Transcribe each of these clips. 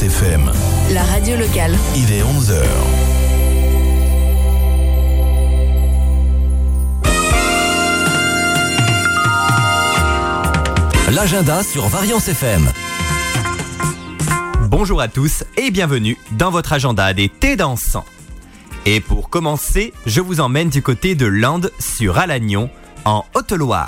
FM. La radio locale. Il est 11h. L'agenda sur Variance FM. Bonjour à tous et bienvenue dans votre agenda d'été dansant. Et pour commencer, je vous emmène du côté de Landes sur Alagnon, en Haute-Loire.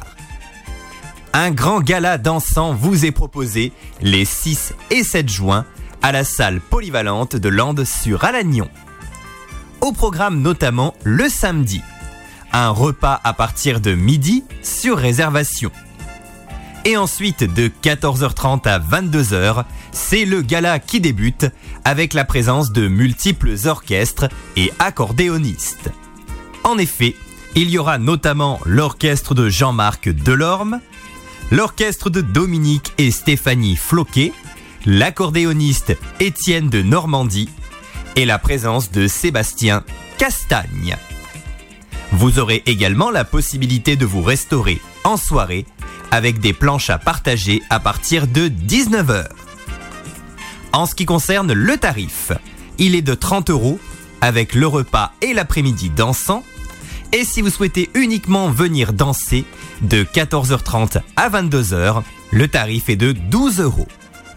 Un grand gala dansant vous est proposé les 6 et 7 juin à la salle polyvalente de Landes sur Alagnon. Au programme notamment le samedi, un repas à partir de midi sur réservation. Et ensuite, de 14h30 à 22h, c'est le gala qui débute avec la présence de multiples orchestres et accordéonistes. En effet, il y aura notamment l'orchestre de Jean-Marc Delorme, l'orchestre de Dominique et Stéphanie Floquet, l'accordéoniste Étienne de Normandie et la présence de Sébastien Castagne. Vous aurez également la possibilité de vous restaurer en soirée avec des planches à partager à partir de 19h. En ce qui concerne le tarif, il est de 30 € avec le repas et l'après-midi dansant. Et si vous souhaitez uniquement venir danser, de 14h30 à 22h, le tarif est de 12 €.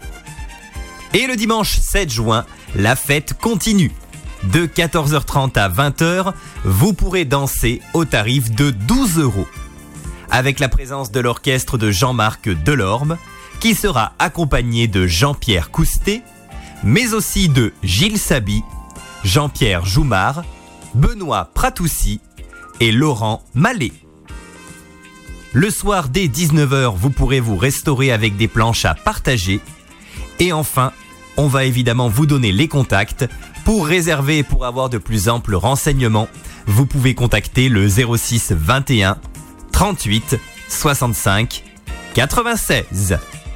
Et le dimanche 7 juin, la fête continue. De 14h30 à 20h, vous pourrez danser au tarif de 12 €. Avec la présence de l'orchestre de Jean-Marc Delorme, qui sera accompagné de Jean-Pierre Coustet, mais aussi de Gilles Saby, Jean-Pierre Joumard, Benoît Pratoussi et Laurent Mallet. Le soir dès 19h, vous pourrez vous restaurer avec des planches à partager. Et enfin, on va évidemment vous donner les contacts. Pour réserver et pour avoir de plus amples renseignements, vous pouvez contacter le 06 21 38 65 96.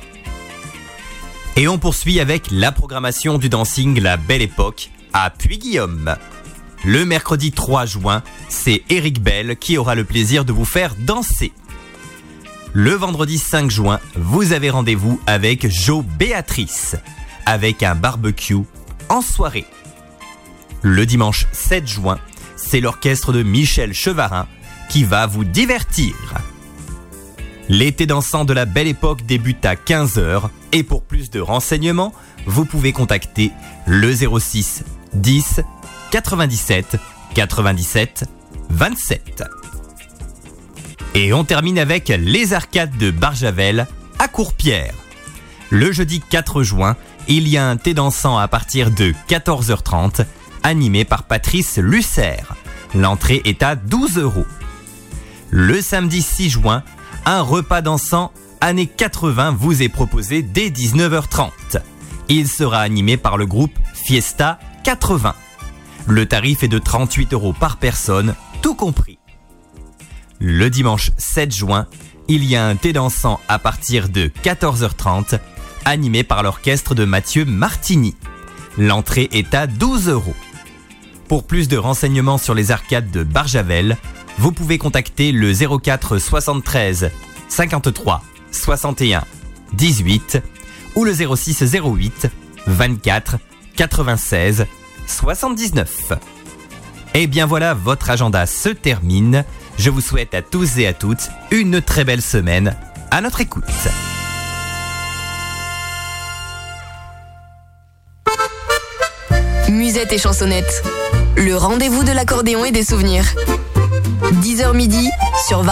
Et on poursuit avec la programmation du dancing La Belle Époque à Puy-Guillaume. Le mercredi 3 juin, c'est Eric Bell qui aura le plaisir de vous faire danser. Le vendredi 5 juin, vous avez rendez-vous avec Jo Béatrice, avec un barbecue en soirée. Le dimanche 7 juin, c'est l'orchestre de Michel Chevarin qui va vous divertir. L'été dansant de La Belle Époque débute à 15h et pour plus de renseignements, vous pouvez contacter le 06 10 97 97 27. Et on termine avec les arcades de Barjavel à Courpierre. Le jeudi 4 juin, il y a un thé dansant à partir de 14h30 animé par Patrice Lusser. L'entrée est à 12 €. Le samedi 6 juin, un repas dansant années 80 vous est proposé dès 19h30. Il sera animé par le groupe Fiesta 80. Le tarif est de 38 € par personne, tout compris. Le dimanche 7 juin, il y a un thé dansant à partir de 14h30, animé par l'orchestre de Mathieu Martini. L'entrée est à 12 €. Pour plus de renseignements sur les arcades de Barjavel, vous pouvez contacter le 04 73 53 61 18 ou le 06 08 24 96 79. Et bien voilà, votre agenda se termine. Je vous souhaite à tous et à toutes une très belle semaine à notre écoute. Musette et chansonnette, le rendez-vous de l'accordéon et des souvenirs. 10h midi sur